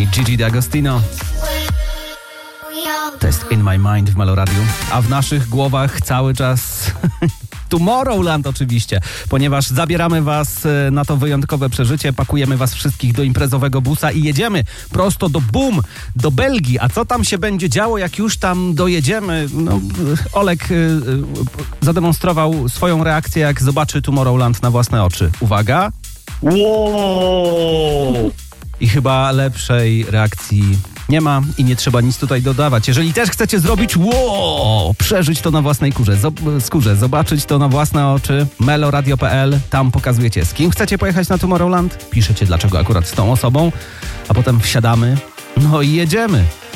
Gigi D'Agostino. To jest In My Mind w Meloradiu, a w naszych głowach cały czas Tomorrowland oczywiście, ponieważ zabieramy was na to wyjątkowe przeżycie, pakujemy was wszystkich do imprezowego busa i jedziemy prosto do Boom, do Belgii. A co tam się będzie działo, jak już tam dojedziemy? No, Olek zademonstrował swoją reakcję, jak zobaczy Tomorrowland na własne oczy. Uwaga! Wow! I chyba lepszej reakcji nie ma i nie trzeba nic tutaj dodawać. Jeżeli też chcecie zrobić przeżyć to na własnej skórze, zobaczyć to na własne oczy, meloradio.pl, tam pokazujecie, z kim chcecie pojechać na Tomorrowland, piszecie dlaczego akurat z tą osobą, a potem wsiadamy, no i jedziemy.